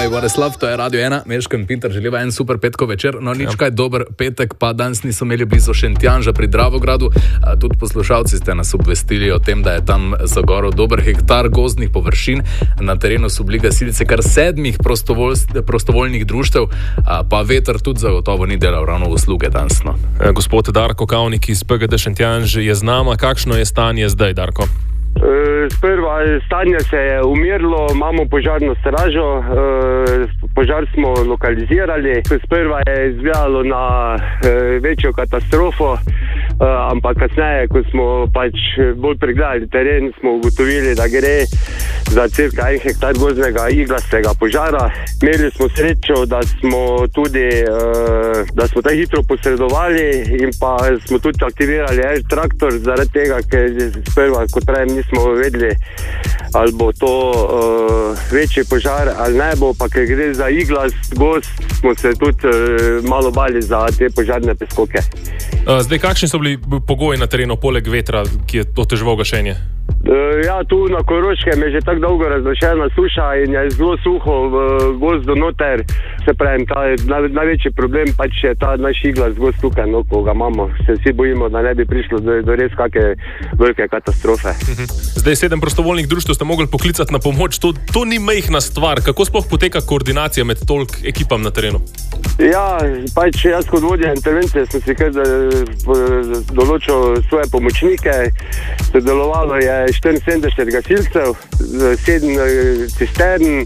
Pravi Boleslav, to je Radio 1, Meško in Pintar želiva en super petkov večer, no nič kaj dober petek, pa danes niso imeli blizu Šentjanža pri Dravogradu, tudi poslušalci ste nas obvestili o tem, da je tam zagorel dober hektar gozdnih površin, na terenu so bili gasilci kar 7 prostovoljnih društev, pa veter tudi zagotovo ni delal ravno usluge danes. No. Gospod Darko Kavnik iz PGD Šentjanž je z nama, kakšno je stanje zdaj, Darko? Sprva stanje se je umirilo, imamo požarno stražo, požar smo lokalizirali. Sprva je izgledalo na večjo katastrofo, ampak kasneje, ko smo pač bolj pregledali teren, smo ugotovili, da gre za cirka 1 hektar gozdnega iglastega požara. Imeli smo srečo, da smo tako hitro posredovali in pa smo tudi aktivirali traktor, zaradi tega, ker sprva, kot pravim, nismo vedeli, ali bo to večji požar ali ne bo, pa ker gre za iglast gozd, smo se tudi malo bali za te požarne preskoke. Zdaj, kakšni so bili pogoji na terenu poleg vetra, ki je oteževal gašenje? Ja, tu na Koroškem je že tako dolgo razglašena suša in je zelo suho v gozdu noter. Se pravim, največji problem pač je ta naš iglast gozd tukaj, no, ko ga imamo. Se vsi bojimo, da ne bi prišlo do res kakšne velike katastrofe. Zdaj 7 prostovoljnih društev ste mogli poklicati na pomoč. To ni majhna stvar. Kako sploh poteka koordinacija med toliko ekipam na terenu? Ja, pač jaz kot vodja intervencije sem si kar določil svoje pomočnike. Sodelovalo je 74 gasilcev, 7 cistern,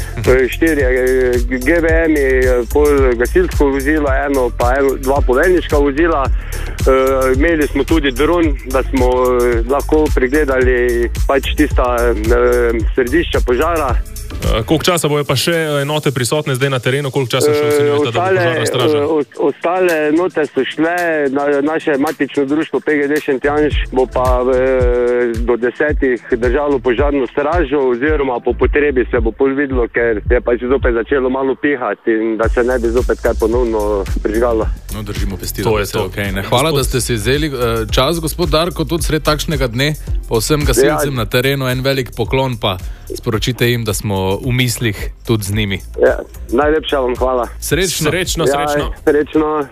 4 GVM-i, pol gasilsko vozilo, 2 poveljniška vozila. Imeli smo tudi dron, da smo lahko pregledali pač tista središča požara. Koliko časa bojo pa še enote prisotne zdaj na terenu? Koliko časa še ocenjujete, da bo požarna straža? Ostale enote so šle, naše matično društvo PGD Šentjanž bo pa do 10 držalo požarno stražo, oziroma po potrebi se bo pol videlo, ker je pač zopet začelo malo pihati in da se ne bi zopet kaj ponovno prižgalo. No, držimo pesti, da je to okay. Hvala, da ste si vzeli čas, gospod Darko, tudi sred takšnega dne, pa vsem gasilcem na terenu en velik poklon, pa sporočite jim, da smo v mislih tudi z njimi. Ja, najlepša vam hvala. Srečno. Srečno.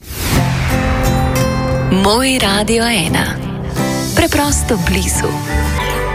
Moj Radio 1. Preprosto blizu.